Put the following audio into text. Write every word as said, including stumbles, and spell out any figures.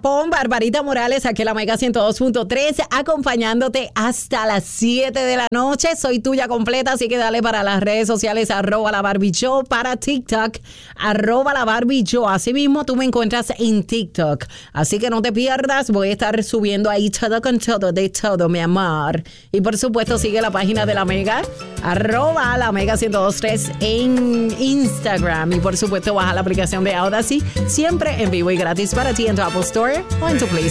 tapón, Barbarita Morales, aquí en la Mega ciento dos punto tres, acompañándote hasta las siete de la noche. Soy tuya completa, así que dale para las redes sociales, arroba la Barbie Show, para TikTok, arroba la Barbie Show. Así mismo tú me encuentras en TikTok. Así que no te pierdas, voy a estar subiendo ahí todo con todo, de todo, mi amor. Y por supuesto, sigue la página de la Mega, arroba la Mega ciento dos punto tres en Instagram. Y por supuesto, baja la aplicación de Audacy, siempre en vivo y gratis para ti en tu Apple Store o en tu Play